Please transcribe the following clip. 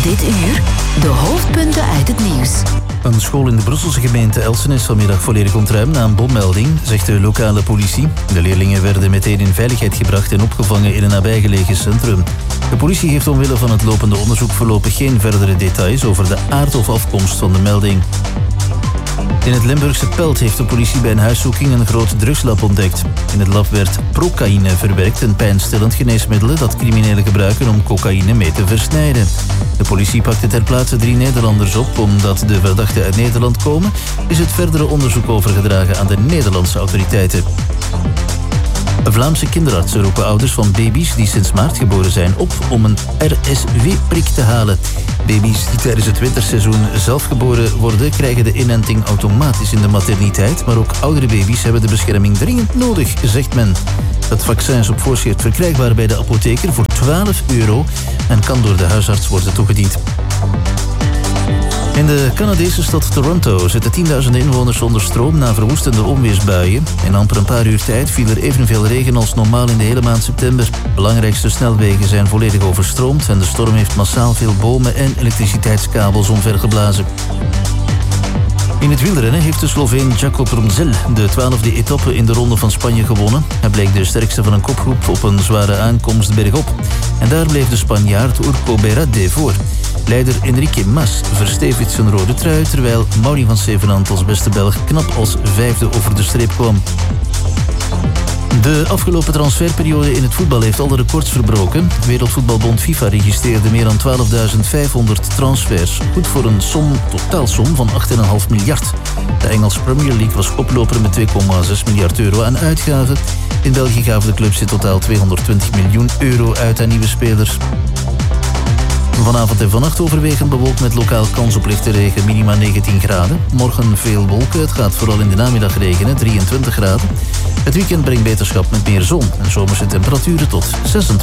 Dit uur de hoofdpunten uit het nieuws. Een school in de Brusselse gemeente Elsen is vanmiddag volledig ontruimd na een bommelding, zegt de lokale politie. De leerlingen werden meteen in veiligheid gebracht en opgevangen in een nabijgelegen centrum. De politie geeft omwille van het lopende onderzoek voorlopig geen verdere details over de aard of afkomst van de melding. In het Limburgse Pelt heeft de politie bij een huiszoeking een groot drugslab ontdekt. In het lab werd procaïne verwerkt, een pijnstillend geneesmiddel dat criminelen gebruiken om cocaïne mee te versnijden. De politie pakte ter plaatse 3 Nederlanders op. Omdat de verdachten uit Nederland komen, is het verdere onderzoek overgedragen aan de Nederlandse autoriteiten. Vlaamse kinderartsen roepen ouders van baby's die sinds maart geboren zijn op om een RSV-prik te halen. Baby's die tijdens het winterseizoen zelf geboren worden, krijgen de inenting automatisch in de materniteit. Maar ook oudere baby's hebben de bescherming dringend nodig, zegt men. Het vaccin is op voorschrift verkrijgbaar bij de apotheker voor €12 en kan door de huisarts worden toegediend. In de Canadese stad Toronto zitten 10.000 inwoners zonder stroom na verwoestende onweersbuien. In amper een paar uur tijd viel er evenveel regen als normaal in de hele maand september. Belangrijkste snelwegen zijn volledig overstroomd en de storm heeft massaal veel bomen en elektriciteitskabels omvergeblazen. In het wielrennen heeft de Sloveen Jakob Rumzel de 12e etappe in de Ronde van Spanje gewonnen. Hij bleek de sterkste van een kopgroep op een zware aankomst bergop. En daar bleef de Spanjaard Urco Berardi voor. Leider Enrique Mas verstevigt zijn rode trui, terwijl Mauri van Zevenand als beste Belg knap als 5e over de streep kwam. De afgelopen transferperiode in het voetbal heeft alle records verbroken. Wereldvoetbalbond FIFA registreerde meer dan 12.500 transfers. Goed voor een totaalsom van 8,5 miljard. De Engelse Premier League was koploper met 2,6 miljard euro aan uitgaven. In België gaven de clubs in totaal 220 miljoen euro uit aan nieuwe spelers. Vanavond en vannacht overwegend bewolkt met lokaal kans op lichte regen, minima 19 graden. Morgen veel wolken, het gaat vooral in de namiddag regenen, 23 graden. Het weekend brengt beterschap met meer zon en zomerse temperaturen tot 26